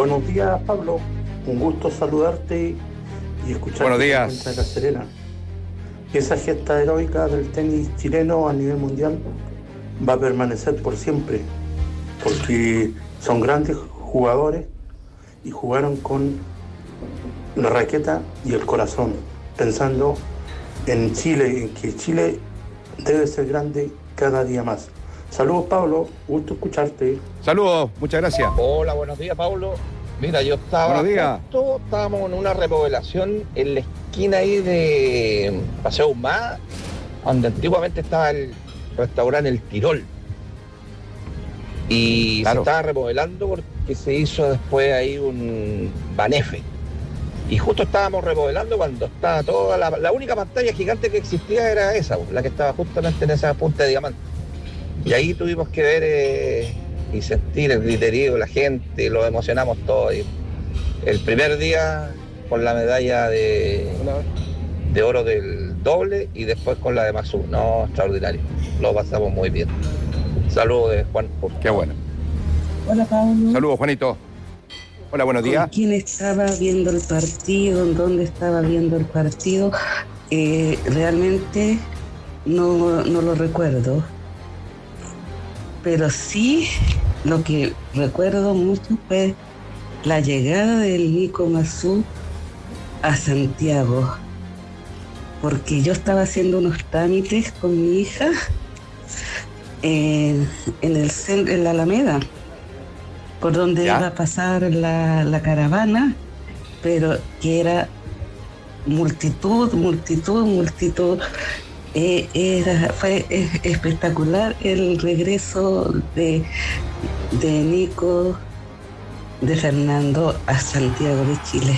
Buenos días, Pablo. Un gusto saludarte y escucharte. Buenos días. Contra La Serena. Esa gesta heroica del tenis chileno a nivel mundial va a permanecer por siempre, porque son grandes jugadores y jugaron con la raqueta y el corazón, pensando en Chile, en que Chile debe ser grande cada día más. Saludos, Pablo, gusto escucharte. Saludos, muchas gracias. Hola, buenos días, Pablo. Mira, yo estábamos en una remodelación en la esquina ahí de Paseo Humá, donde antiguamente estaba el restaurante El Tirol. Y se estaba remodelando porque se hizo después ahí un Banefe. Y justo estábamos remodelando cuando estaba toda la única pantalla gigante que existía era esa, la que estaba justamente en esa punta de diamante. Y ahí tuvimos que ver y sentir el griterío de la gente, lo emocionamos todos. Y el primer día con la medalla de oro del doble y después con la de Maxú. No, extraordinario. Lo pasamos muy bien. Saludos de Juan. Qué bueno. Hola, Pablo. Saludos, Juanito. Hola, buenos días. ¿Quién estaba viendo el partido? ¿En dónde estaba viendo el partido? Realmente no lo recuerdo. Pero sí, lo que recuerdo mucho fue la llegada del Nico Massú a Santiago. Porque yo estaba haciendo unos trámites con mi hija en el centro, en la Alameda, por donde iba a pasar la caravana, pero que era multitud. Fue espectacular el regreso de Nico, de Fernando a Santiago de Chile.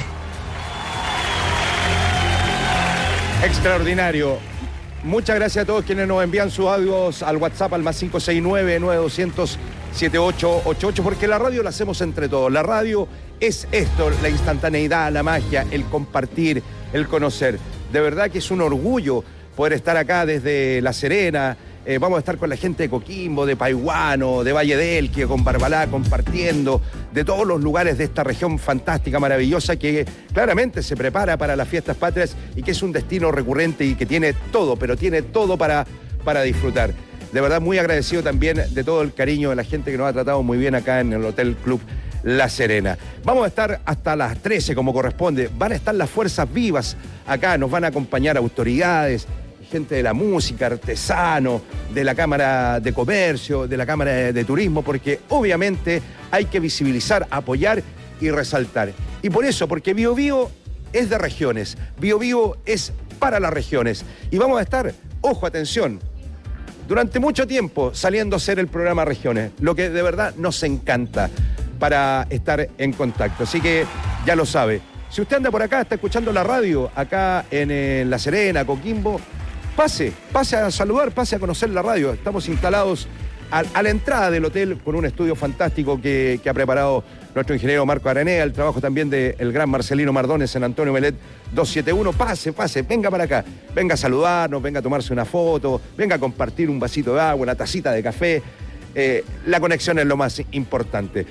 Extraordinario. Muchas gracias a todos quienes nos envían sus audios al WhatsApp al más 569-9200-7888, porque la radio la hacemos entre todos. La radio es esto, la instantaneidad, la magia, el compartir, el conocer. De verdad que es un orgullo poder estar acá desde La Serena. Vamos a estar con la gente de Coquimbo, de Paihuano, de Valle del Elqui, con Barbalá, compartiendo de todos los lugares de esta región fantástica, maravillosa, que claramente se prepara para las fiestas patrias y que es un destino recurrente y que tiene todo, pero tiene todo para disfrutar. De verdad, muy agradecido también de todo el cariño de la gente que nos ha tratado muy bien acá en el Hotel Club La Serena. Vamos a estar hasta las 13 como corresponde. Van a estar las fuerzas vivas acá, nos van a acompañar autoridades, gente de la música, artesanos, de la Cámara de Comercio, de la Cámara de Turismo, porque obviamente hay que visibilizar, apoyar y resaltar. Y por eso, porque Bío Bío es de regiones, Bío Bío es para las regiones. Y vamos a estar, ojo, atención, durante mucho tiempo saliendo a hacer el programa Regiones, lo que de verdad nos encanta para estar en contacto. Así que ya lo sabe. Si usted anda por acá, está escuchando la radio, acá en La Serena, Coquimbo, pase a saludar, pase a conocer la radio. Estamos instalados a la entrada del hotel con un estudio fantástico que ha preparado nuestro ingeniero Marco Aranea, el trabajo también del gran Marcelino Mardones en Antonio Melet 271. Pase, venga para acá, venga a saludarnos, venga a tomarse una foto, venga a compartir un vasito de agua, una tacita de café. La conexión es lo más importante.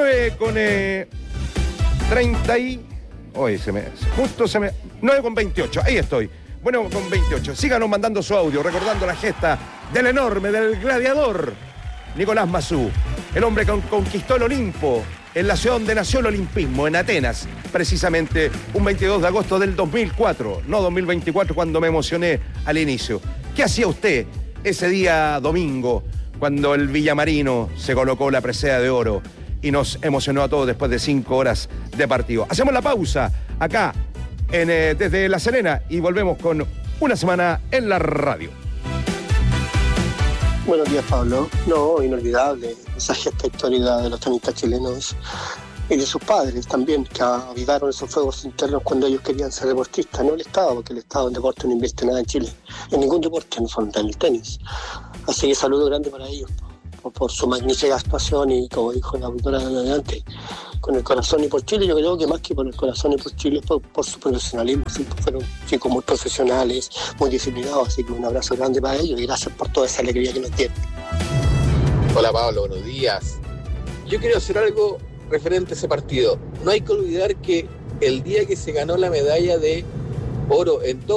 9:30 y... Hoy 9:28, ahí estoy. Bueno, con 28. Síganos mandando su audio, recordando la gesta del enorme, del gladiador, Nicolás Massú, el hombre que conquistó el Olimpo, en la ciudad donde nació el olimpismo, en Atenas, precisamente un 22 de agosto del 2004, no 2024, cuando me emocioné al inicio. ¿Qué hacía usted ese día domingo, cuando el Villamarino se colocó la presea de oro y nos emocionó a todos después de 5 horas de partido? Hacemos la pausa acá, desde La Serena, y volvemos con una semana en la radio. Buenos días, Pablo. No, inolvidable esa gesta histórica de los tenistas chilenos y de sus padres también, que avivaron esos fuegos internos cuando ellos querían ser deportistas, no el Estado, porque el Estado en deporte no invierte nada en Chile, en ningún deporte, en el tenis. Así que saludo grande para ellos por su magnífica actuación y, como dijo la auditora de adelante, con el corazón y por Chile. Yo creo que más que por el corazón y por Chile, por su profesionalismo. Siempre fueron chicos muy profesionales, muy disciplinados, así que un abrazo grande para ellos y gracias por toda esa alegría que nos tienen. Hola, Pablo, buenos días. Yo quiero hacer algo referente a ese partido. No hay que olvidar que el día que se ganó la medalla de oro en